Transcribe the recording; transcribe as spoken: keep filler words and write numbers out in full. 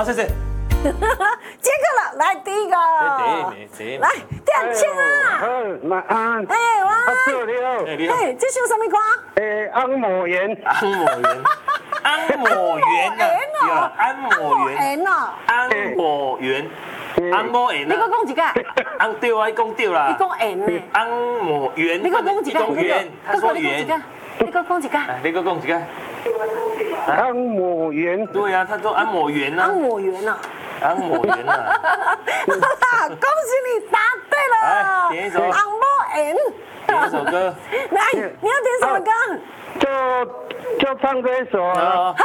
谢谢。 接个了，来第一个。 第一名， 来，点青啊！ 好，晚安。 哎，哇！ 阿叔你好。 哎，你好。 哎，这首什么歌？ 诶，按摩员。 按摩员。按摩员啊！对啊，按摩员。 哦， 按摩员。按摩员。 你搁讲一个。 按对啊，你讲对啦。 你讲圆呢？ 按摩员。 你搁讲一个。 圆，他说圆。 你搁讲一个。 你搁讲一个。 按摩员。 对呀，他说按摩员啊。 按摩员啊。 按摩员啊。 好啦，恭喜你答对了。 来，点一首。 按摩员。 点一首歌。 来，你要点什么歌？ 就就唱这一首啊。